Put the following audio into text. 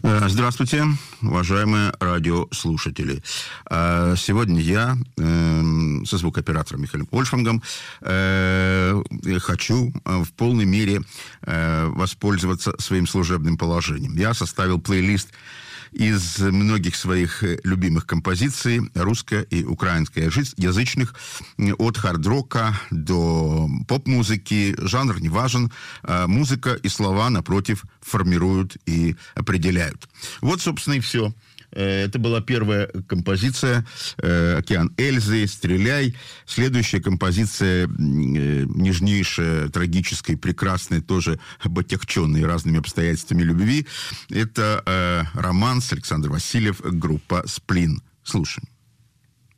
Здравствуйте, уважаемые радиослушатели. Сегодня я со звукооператором Михаилом Ольшфангом хочу в полной мере воспользоваться своим служебным положением. Я составил плейлист из многих своих любимых композиций русско- и украинскоязычных, от хард-рока до поп-музыки. Жанр не важен, музыка и слова, напротив, формируют и определяют. Вот, собственно, и все. Это была первая композиция «Океан Эльзы», «Стреляй». Следующая композиция, нежнейшая, трагическая, прекрасная, тоже оботягченная разными обстоятельствами любви. Это романс Александр Васильев, группа «Сплин». Слушаем.